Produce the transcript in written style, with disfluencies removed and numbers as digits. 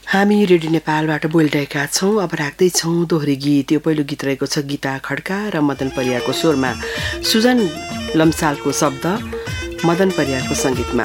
हामी रेडियो नेपालबाट बोलिरहेका छौँ। अब राख्दैछौँ दोहोरी गीत। यो पहिलो गीत रहेको छ गीता खड्का र मदन परियारको स्वरमा, सुजन लम्सालको शब्द, मदन परियारको सङ्गीतमा।